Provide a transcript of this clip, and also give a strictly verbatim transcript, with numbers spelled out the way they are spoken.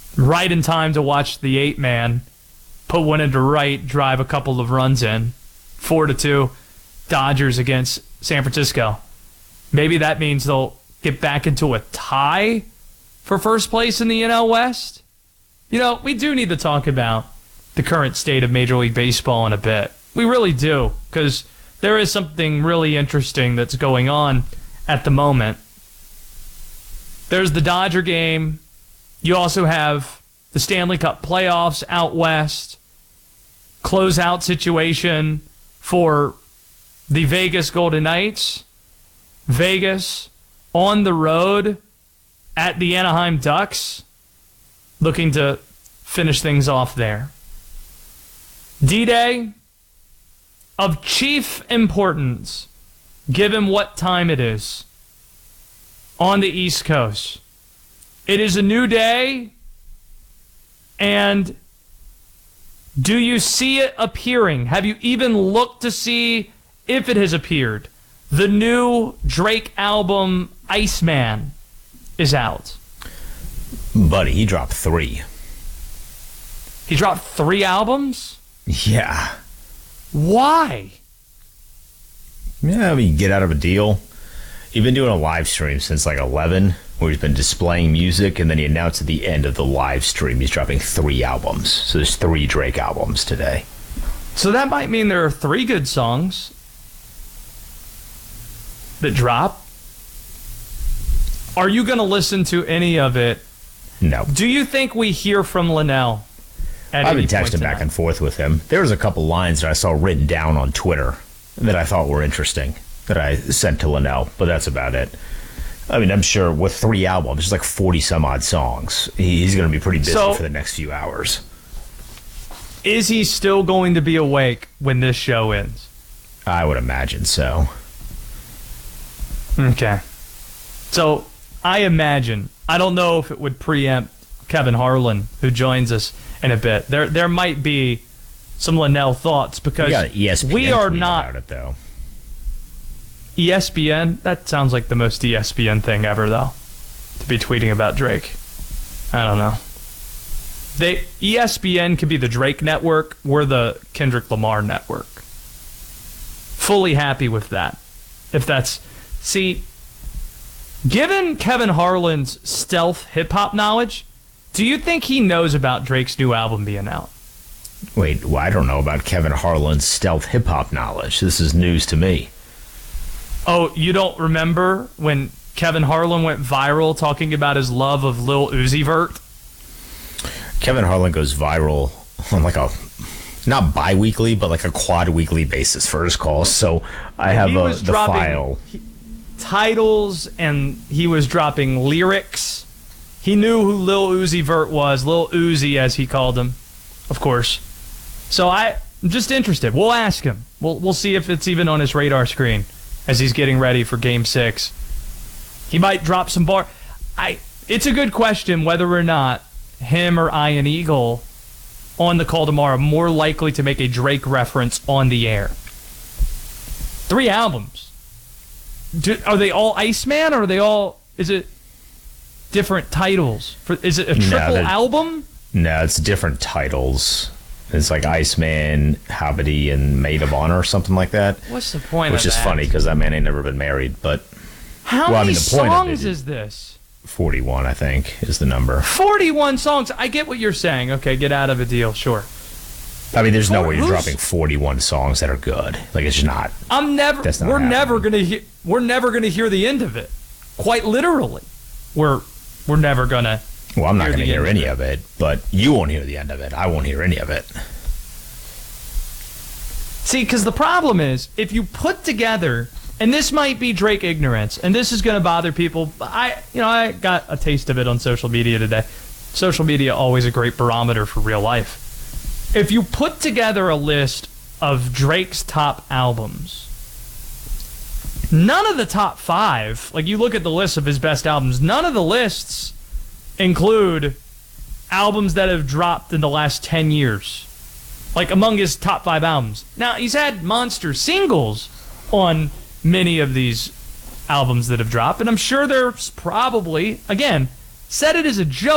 right in time to watch the eight man put one into right, drive a couple of runs in. Four to two, Dodgers against San Francisco. Maybe that means they'll get back into a tie for first place in the N L West. You know, we do need to talk about the current state of Major League Baseball in a bit. We really do, because there is something really interesting that's going on at the moment. There's the Dodger game. You also have the Stanley Cup playoffs out west. Closeout situation for the Vegas Golden Knights. Vegas on the road at the Anaheim Ducks, looking to finish things off there. D-Day of chief importance, given what time it is on the East Coast. It is a new day, and do you see it appearing? Have you even looked to see if it has appeared? The new Drake album, Iceman, is out. Buddy, he dropped three. He dropped three albums? Yeah. Why? Yeah, I mean, get out of a deal. He's been doing a live stream since like eleven, where he's been displaying music, and then he announced at the end of the live stream he's dropping three albums. So there's three Drake albums today. So that might mean there are three good songs that drop. Are you going to listen to any of it? No. Do you think we hear from Linnell? I've been texting back and forth with him. There was a couple lines that I saw written down on Twitter that I thought were interesting that I sent to Linnell, but that's about it. I mean, I'm sure with three albums, there's like forty some odd songs. He's going to be pretty busy so, for the next few hours. Is he still going to be awake when this show ends? I would imagine so. Okay. So, I imagine, I don't know if it would preempt Kevin Harlan, who joins us in a bit. There there might be some Linnell thoughts, because we, got an E S P N we are tweet not... about it, though. E S P N? That sounds like the most E S P N thing ever, though, to be tweeting about Drake. I don't know. They E S P N could be the Drake network. We're the Kendrick Lamar network. Fully happy with that. If that's... See, given Kevin Harlan's stealth hip-hop knowledge, do you think he knows about Drake's new album being out? Wait, well, I don't know about Kevin Harlan's stealth hip-hop knowledge. This is news to me. Oh, you don't remember when Kevin Harlan went viral talking about his love of Lil Uzi Vert? Kevin Harlan goes viral on like a, not bi-weekly, but like a quad-weekly basis for his calls. So I have uh, the file. He, titles, and he was dropping lyrics. He knew who Lil Uzi Vert was. Lil Uzi, as he called him, of course. So I, I'm just interested. We'll ask him. We'll, we'll see if it's even on his radar screen as he's getting ready for Game six. He might drop some bar. I. It's a good question whether or not him or Ian Eagle on the call tomorrow are more likely to make a Drake reference on the air. Three albums. Do, are they all Iceman, or are they all... Is it different titles? For, is it a triple no, album? No, it's different titles. It's like Iceman, Habity, and Maid of Honor or something like that. What's the point Which of is that? funny because that man ain't never been married. But how well, many I mean, the point songs of it, is this? forty-one, I think, is the number. forty-one songs. I get what you're saying. Okay, get out of a deal. Sure. I mean, there's no way you're Who's- dropping forty-one songs that are good. Like, it's just not. I'm never. That's not we're happening. never gonna. He- we're never gonna hear the end of it. Quite literally, we're we're never gonna. Well, I'm not hear going to the hear end any of it, but you won't hear the end of it. I won't hear any of it. See, because the problem is, if you put together, and this might be Drake ignorance, and this is going to bother people. But I, you know, I got a taste of it on social media today. Social media always a great barometer for real life. If you put together a list of Drake's top albums, none of the top five, like you look at the list of his best albums, none of the lists include albums that have dropped in the last ten years. Like among his top five albums. Now, he's had monster singles on many of these albums that have dropped, and I'm sure there's probably, again, said it as a joke.